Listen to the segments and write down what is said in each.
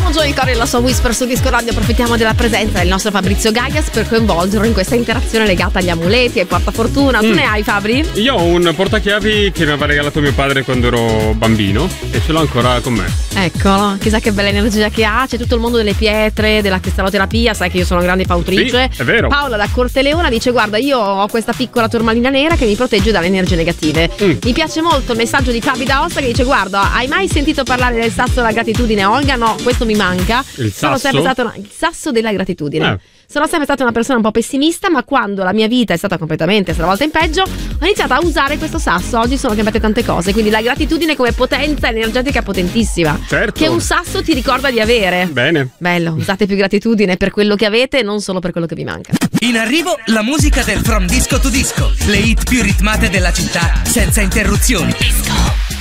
Siamo Joy Corey e la sua Whisper su Disco Radio. Approfittiamo della presenza del nostro Fabrizio Gaias per coinvolgerlo in questa interazione legata agli amuleti, ai portafortuna. Tu ne hai, Fabri? Io ho un portachiavi che mi aveva regalato mio padre quando ero bambino e ce l'ho ancora con me. Eccolo, chissà che bella energia che ha. C'è tutto il mondo delle pietre, della cristalloterapia. Sai che io sono una grande fautrice. Sì, è vero. Paola da Corteleona dice: guarda, io ho questa piccola turmalina nera che mi protegge dalle energie negative. Mi piace molto il messaggio di Fabi da Ossa che dice: guarda, hai mai sentito parlare del sasso della gratitudine, Olga? No, questo mi manca. Il Sono sasso? sempre stata il sasso della gratitudine. Sono sempre stata una persona un po' pessimista, ma quando la mia vita è stata completamente stravolta in peggio, ho iniziato a usare questo sasso. Oggi sono cambiate tante cose, quindi la gratitudine come potenza energetica potentissima. Certo. Che un sasso ti ricorda di avere. Bene. Bello, usate più gratitudine per quello che avete e non solo per quello che vi manca. In arrivo la musica del From Disco to Disco, le hit più ritmate della città, senza interruzioni. Disco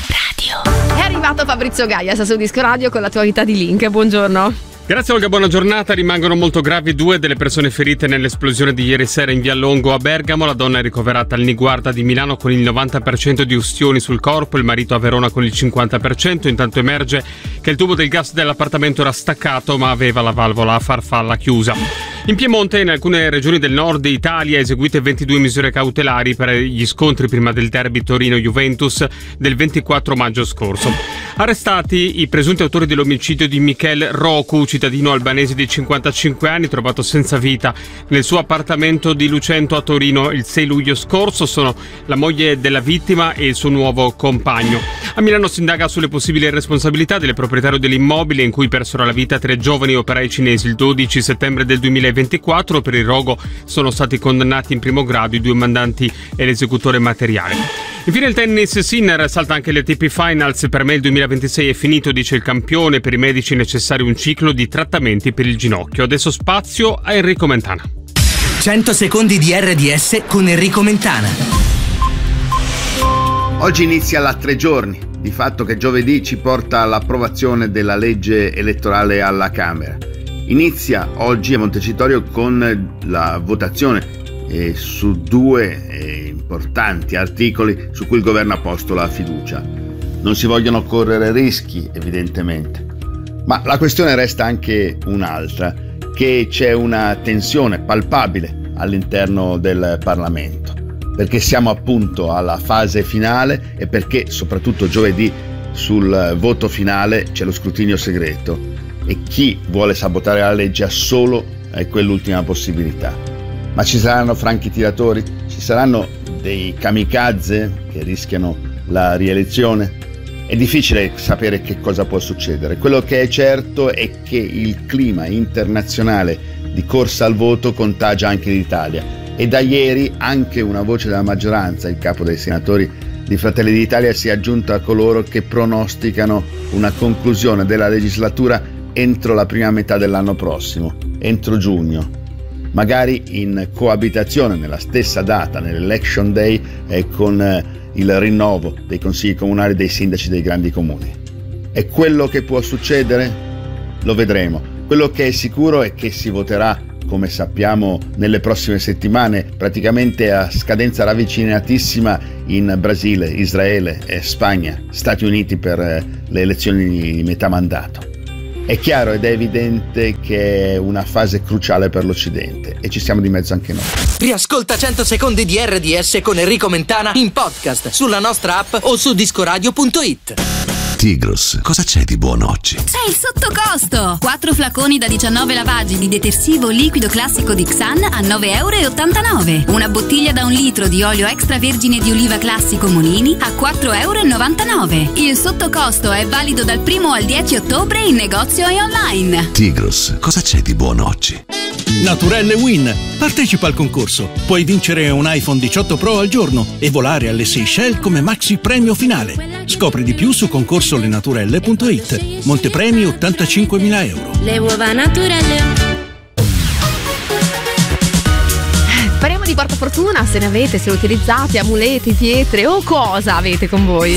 Radio. È arrivato Fabrizio Gaias su Disco Radio con l'attualità di Link. Buongiorno. Grazie Olga, buona giornata. Rimangono molto gravi 2 delle persone ferite nell'esplosione di ieri sera in via Longo a Bergamo. La donna è ricoverata al Niguarda di Milano con il 90% di ustioni sul corpo, il marito a Verona con il 50%. Intanto emerge che il tubo del gas dell'appartamento era staccato ma aveva la valvola a farfalla chiusa. In Piemonte e in alcune regioni del nord Italia eseguite 22 misure cautelari per gli scontri prima del derby Torino-Juventus del 24 maggio scorso. Arrestati i presunti autori dell'omicidio di Michel Roku, cittadino albanese di 55 anni, trovato senza vita nel suo appartamento di Lucento a Torino il 6 luglio scorso. Sono la moglie della vittima e il suo nuovo compagno. A Milano si indaga sulle possibili responsabilità del proprietario dell'immobile in cui persero la vita 3 giovani operai cinesi il 12 settembre del 2024. Per il rogo sono stati condannati in primo grado i 2 mandanti e l'esecutore materiale. Infine il tennis, Sinner salta anche le ATP Finals. Per me il 2026 è finito, dice il campione. Per i medici è necessario un ciclo di trattamenti per il ginocchio. Adesso spazio a Enrico Mentana. 100 secondi di RDS con Enrico Mentana. Oggi inizia la 3 giorni, di fatto che giovedì ci porta all'approvazione della legge elettorale alla Camera. Inizia oggi a Montecitorio con la votazione su 2 importanti articoli su cui il governo ha posto la fiducia. Non si vogliono correre rischi, evidentemente, ma la questione resta anche un'altra, che c'è una tensione palpabile all'interno del Parlamento, perché siamo appunto alla fase finale e perché soprattutto giovedì sul voto finale c'è lo scrutinio segreto e chi vuole sabotare la legge ha solo quell'ultima possibilità. Ma ci saranno franchi tiratori? Ci saranno dei kamikaze che rischiano la rielezione? È difficile sapere che cosa può succedere. Quello che è certo è che il clima internazionale di corsa al voto contagia anche l'Italia e da ieri anche una voce della maggioranza, il capo dei senatori di Fratelli d'Italia, si è aggiunta a coloro che pronosticano una conclusione della legislatura entro la prima metà dell'anno prossimo, entro giugno, magari in coabitazione nella stessa data, nell'election day, con il rinnovo dei consigli comunali, dei sindaci dei grandi comuni. È quello che può succedere? Lo vedremo. Quello che è sicuro è che si voterà, come sappiamo, nelle prossime settimane, praticamente a scadenza ravvicinatissima in Brasile, Israele, Spagna, Stati Uniti per le elezioni di metà mandato. È chiaro ed è evidente che è una fase cruciale per l'Occidente e ci siamo di mezzo anche noi. Riascolta 100 secondi di RDS con Enrico Mentana in podcast sulla nostra app o su discoradio.it. Tigros, cosa c'è di buono oggi? C'è il sottocosto! 4 flaconi da 19 lavaggi di detersivo liquido classico di Xan a 9,89 €. Una bottiglia da 1 litro di olio extravergine di oliva classico Monini a 4,99 €. Il sottocosto è valido dal 1 al 10 ottobre in negozio e online. Tigros, cosa c'è di buono oggi? Naturelle Win. Partecipa al concorso. Puoi vincere un iPhone 18 Pro al giorno e volare alle Seychelles come maxi premio finale. Scopri di più su concorsolenaturelle.it. Montepremi 85.000 euro. Le uova naturelle. Parliamo di portafortuna, se ne avete, se lo utilizzate, amuleti, pietre o cosa avete con voi?